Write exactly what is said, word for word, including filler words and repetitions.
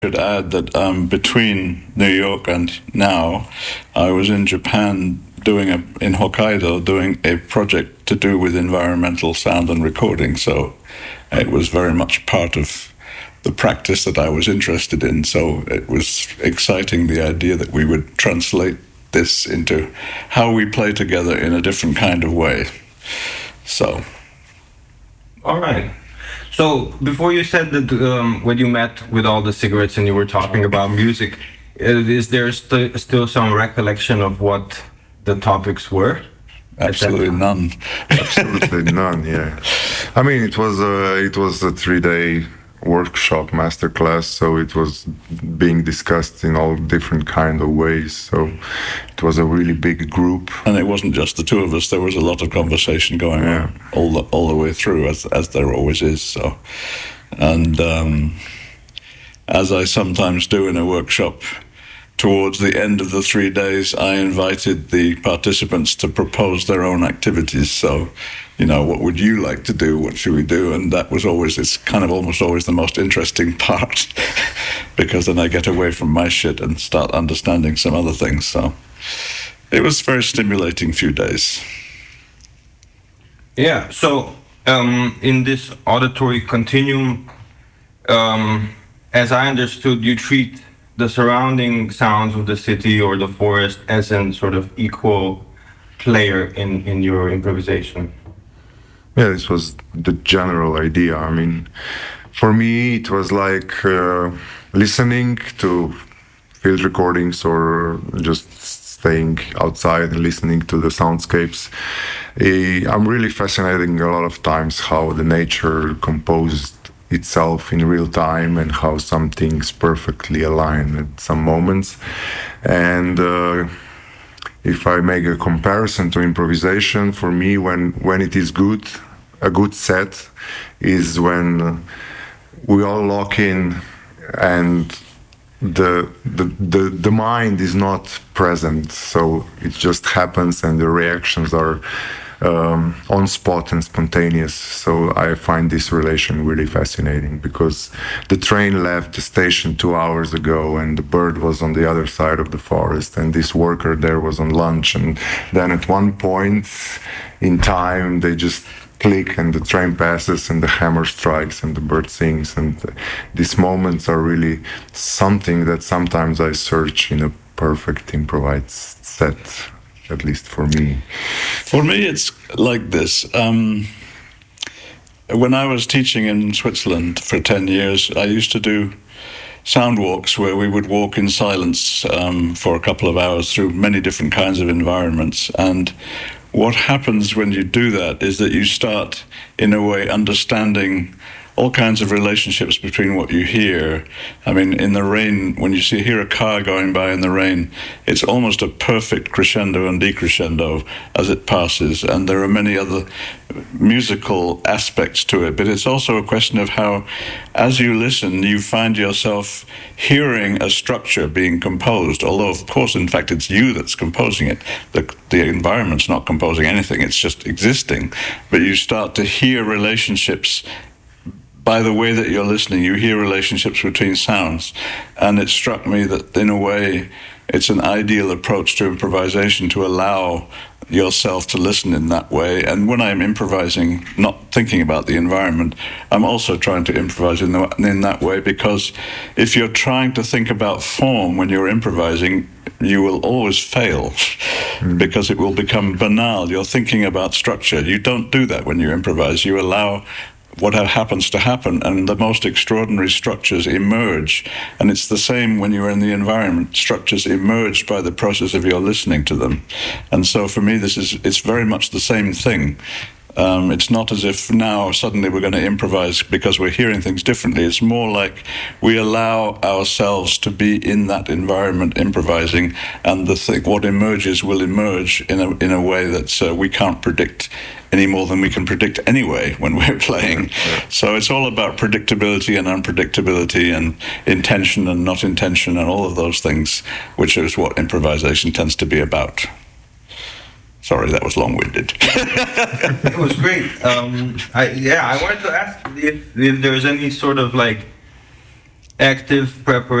should add that um, between New York and now, I was in Japan doing a in Hokkaido doing a project to do with environmental sound and recording. So it was very much part of the practice that I was interested in. So it was exciting, the idea that we would translate this into how we play together in a different kind of way. So. All right. So before you said that um, when you met with all the cigarettes and you were talking about music, is there st- still some recollection of what the topics were? Absolutely none. Absolutely none. Yeah, I mean it was a it was a three day workshop masterclass, so it was being discussed in all different kind of ways. So it was a really big group, and it wasn't just the two of us. There was a lot of conversation going yeah. on all the all the way through, as as there always is. So, and um, as I sometimes do in a workshop, towards the end of the three days, I invited the participants to propose their own activities. So, you know, what would you like to do? What should we do? And that was always, it's kind of almost always the most interesting part, because then I get away from my shit and start understanding some other things. So it was a very stimulating few days. Yeah. So um, in this auditory continuum, um, as I understood, you treat the surrounding sounds of the city or the forest as an sort of equal player in, in your improvisation. Yeah, this was the general idea. I mean, for me, it was like uh, listening to field recordings or just staying outside and listening to the soundscapes. Uh, I'm really fascinated a lot of times how the nature composed itself in real time and how some things perfectly align at some moments. And uh, if I make a comparison to improvisation, for me, when when it is good, a good set is when we all lock in and the the the, the mind is not present, so it just happens and the reactions are Um, on spot and spontaneous. So I find this relation really fascinating, because the train left the station two hours ago and the bird was on the other side of the forest and this worker there was on lunch, and then at one point in time they just click and the train passes and the hammer strikes and the bird sings, and these moments are really something that sometimes I search in a perfect improvised set. At least for me. For me, it's like this. Um, when I was teaching in Switzerland for ten years, I used to do sound walks where we would walk in silence um, for a couple of hours through many different kinds of environments. And what happens when you do that is that you start, in a way, understanding all kinds of relationships between what you hear. I mean, in the rain, when you see hear a car going by in the rain, it's almost a perfect crescendo and decrescendo as it passes. And there are many other musical aspects to it, but it's also a question of how, as you listen, you find yourself hearing a structure being composed, although, of course, in fact, it's you that's composing it. The, the environment's not composing anything, it's just existing. But you start to hear relationships. By the way that you're listening, you hear relationships between sounds. And it struck me that, in a way, it's an ideal approach to improvisation to allow yourself to listen in that way. And when I'm improvising, not thinking about the environment, I'm also trying to improvise in, the, in that way, because if you're trying to think about form when you're improvising, you will always fail mm. because it will become banal. You're thinking about structure. You don't do that when you improvise. You allow what happens to happen, and the most extraordinary structures emerge. And it's the same when you're in the environment. Structures emerge by the process of your listening to them. And so for me, this is it's very much the same thing. Um, it's not as if now suddenly we're going to improvise because we're hearing things differently. It's more like we allow ourselves to be in that environment improvising, and the thing, what emerges will emerge in a in a way that uh, we can't predict any more than we can predict anyway when we're playing. So it's all about predictability and unpredictability and intention and not intention and all of those things, which is what improvisation tends to be about. Sorry, that was long-winded. It was great. Um, I, yeah, I wanted to ask if, if there's any sort of like active preparation